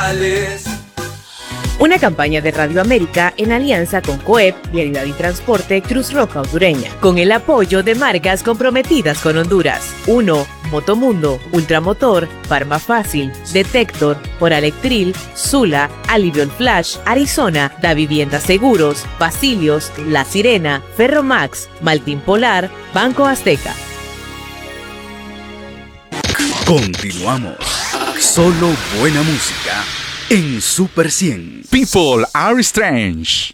Una campaña de Radio América en alianza con COEP, Vialidad y Transporte Cruz Roja Hondureña, con el apoyo de marcas comprometidas con Honduras. 1. Motomundo, Ultramotor, Farmafácil, Detector, Oralectril, Sula, Alivion Flash, Arizona, Da Vivienda Seguros, Basilios, La Sirena, Ferromax, Maltín Polar, Banco Azteca. Continuamos. Solo buena música en Super 100. People are strange.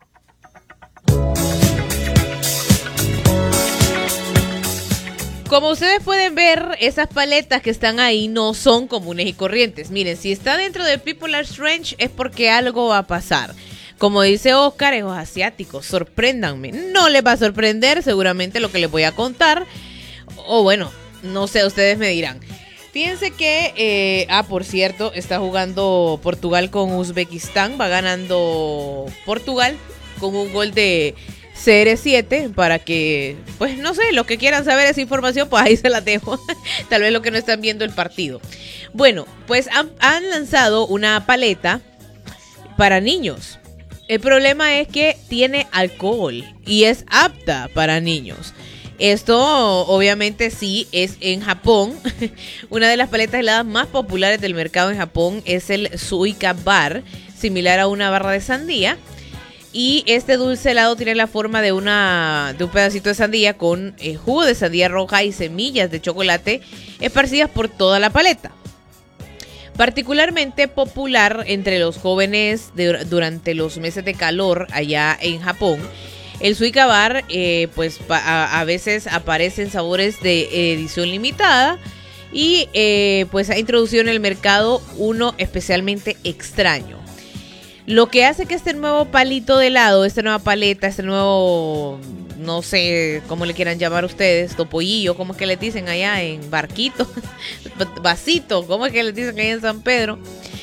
Como ustedes pueden ver, esas paletas que están ahí no son comunes y corrientes. Miren, si está dentro de People are strange es porque algo va a pasar. Como dice Oscar, es asiáticos, sorpréndanme. No les va a sorprender seguramente lo que les voy a contar. O bueno, no sé, ustedes me dirán. Fíjense que, por cierto, está jugando Portugal con Uzbekistán. Va ganando Portugal con un gol de CR7 para que, pues no sé, los que quieran saber esa información, pues ahí se la dejo. Tal vez los que no están viendo el partido. Bueno, pues han lanzado una paleta para niños. El problema es que tiene alcohol y es apta para niños. Esto obviamente sí es en Japón. Una de las paletas heladas más populares del mercado en Japón es el Suica Bar, similar a una barra de sandía. Y este dulce helado tiene la forma de un pedacito de sandía con jugo de sandía roja y semillas de chocolate esparcidas por toda la paleta. Particularmente popular entre los jóvenes durante los meses de calor allá en Japón. El Suica Bar, pues a veces aparecen sabores de edición limitada y pues ha introducido en el mercado uno especialmente extraño. Lo que hace que este nuevo palito de helado, esta nueva paleta, este nuevo, no sé cómo le quieran llamar ustedes, topollillo, ¿cómo es que le dicen allá en Barquito? Vasito, ¿cómo es que le dicen allá en San Pedro?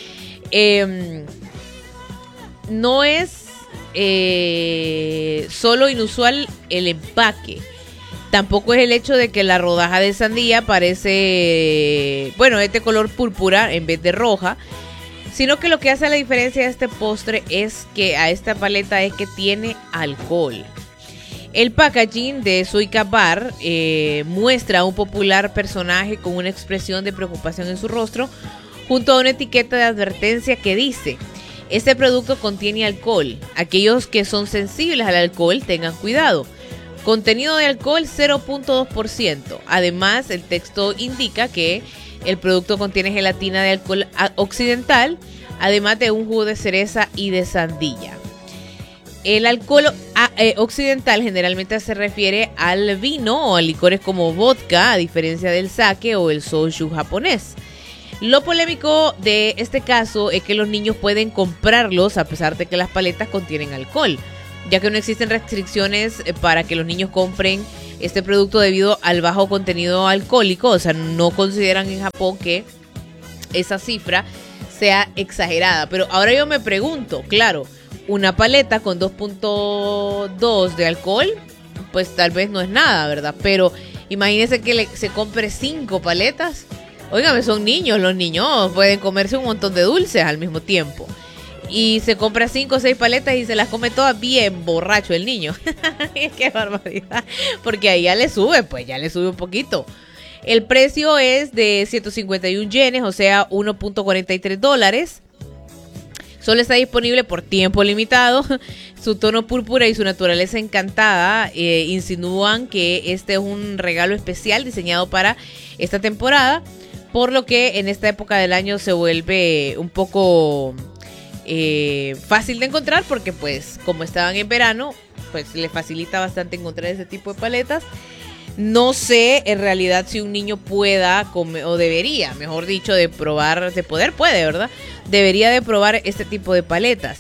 No es solo inusual el empaque. Tampoco es el hecho de que la rodaja de sandía parece, bueno, es de color púrpura en vez de roja, sino que lo que hace la diferencia de este postre es que a esta paleta es que tiene alcohol. El packaging de Suica Bar muestra a un popular personaje con una expresión de preocupación en su rostro, junto a una etiqueta de advertencia que dice: este producto contiene alcohol. Aquellos que son sensibles al alcohol tengan cuidado. Contenido de alcohol 0.2%. Además, el texto indica que el producto contiene gelatina de alcohol occidental, además de un jugo de cereza y de sandía. El alcohol occidental generalmente se refiere al vino o a licores como vodka, a diferencia del sake o el soju japonés. Lo polémico de este caso es que los niños pueden comprarlos a pesar de que las paletas contienen alcohol, ya que no existen restricciones para que los niños compren este producto debido al bajo contenido alcohólico. O sea, no consideran en Japón que esa cifra sea exagerada. Pero ahora yo me pregunto, claro, una paleta con 2.2 de alcohol, pues tal vez no es nada, ¿verdad? Pero imagínense que se compre 5 paletas. Óigame, son niños, los niños pueden comerse un montón de dulces al mismo tiempo. Y se compra 5 o 6 paletas y se las come todas bien borracho el niño. Qué barbaridad. Porque ahí ya le sube, pues ya le sube un poquito. El precio es de 151 yenes, o sea, $1.43. Solo está disponible por tiempo limitado. Su tono púrpura y su naturaleza encantada insinúan que este es un regalo especial diseñado para esta temporada, por lo que en esta época del año se vuelve un poco fácil de encontrar, porque pues como estaban en verano, pues le facilita bastante encontrar ese tipo de paletas. No sé en realidad si un niño pueda comer, o debería, mejor dicho, de probar, de poder puede, ¿verdad? Debería de probar este tipo de paletas.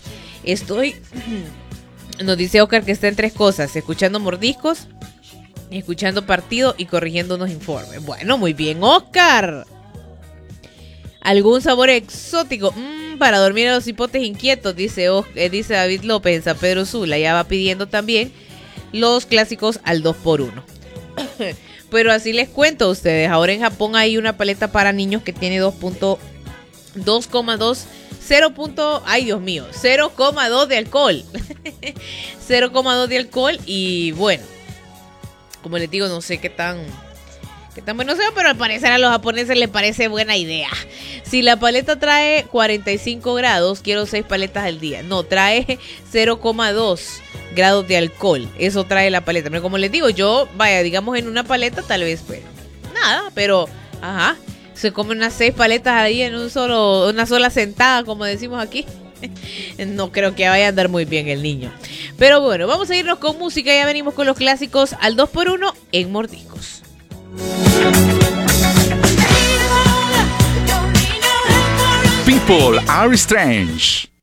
Nos dice Oscar que está en 3 cosas: escuchando mordiscos, escuchando partido y corrigiendo unos informes. Bueno, muy bien, Oscar. ¿Algún sabor exótico? Para dormir a los hipotes inquietos, dice David López en San Pedro Sula. Ya va pidiendo también los clásicos al 2x1. Pero así les cuento a ustedes. Ahora en Japón hay una paleta para niños que tiene 2.2 ay Dios mío, 0,2 de alcohol. 0,2 de alcohol y bueno, como les digo, no sé qué tan bueno sea, pero al parecer a los japoneses les parece buena idea. Si la paleta trae 45 grados, quiero 6 paletas al día. No, trae 0,2 grados de alcohol. Eso trae la paleta. Pero como les digo, yo, vaya, digamos en una paleta tal vez, pues, nada, pero, ajá, se comen unas 6 paletas ahí en una sola sentada, como decimos aquí. No creo que vaya a andar muy bien el niño. Pero bueno, vamos a irnos con música. Ya venimos con los clásicos al 2x1 en Mordiscos. People are strange.